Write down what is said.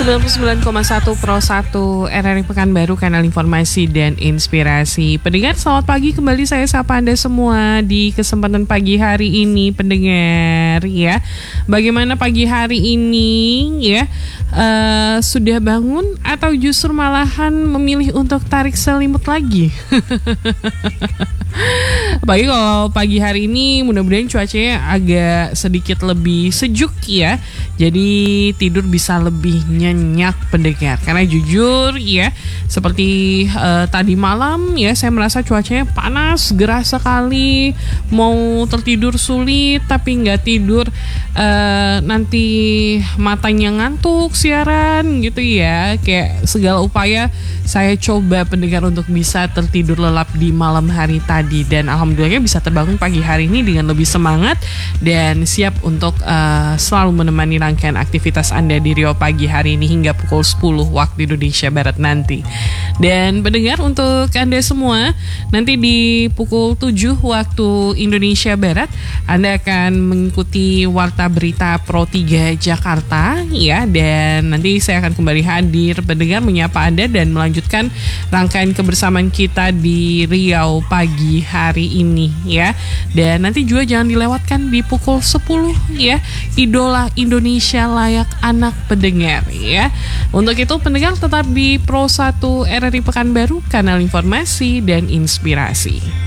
99,1 Pro 1 RRI Pekanbaru, kanal informasi dan inspirasi. Pendengar, selamat pagi kembali, saya sapa Anda semua di kesempatan pagi hari ini, pendengar ya. Bagaimana pagi hari ini ya? Sudah bangun atau justru malahan memilih untuk tarik selimut lagi? Apalagi kalau pagi hari ini mudah-mudahan cuacanya agak sedikit lebih sejuk ya. Jadi tidur bisa lebih nyenyak, pendengar. Karena jujur ya, seperti tadi malam ya, saya merasa cuacanya panas, gerah sekali. Mau tertidur sulit, tapi nggak tidur, nanti matanya ngantuk siaran gitu ya. Kayak segala upaya saya coba, pendengar, untuk bisa tertidur lelap di malam hari tadi. Dan alhamdulillah bisa terbangun pagi hari ini dengan lebih semangat dan siap untuk selalu menemani rangkaian aktivitas Anda di Rio pagi hari ini hingga pukul 10 waktu Indonesia Barat nanti. Dan pendengar, untuk Anda semua, nanti di pukul 7 waktu Indonesia Barat Anda akan mengikuti Warta Berita Pro 3 Jakarta ya. Dan nanti saya akan kembali hadir, pendengar, menyapa Anda dan melanjutkan rangkaian kebersamaan kita di Riau pagi hari ini ya. Dan nanti juga jangan dilewatkan di pukul 10 ya, Idola Indonesia Layak Anak, pendengar ya. Untuk itu pendengar tetap di Pro 1 RRI Pekanbaru, kanal informasi dan inspirasi.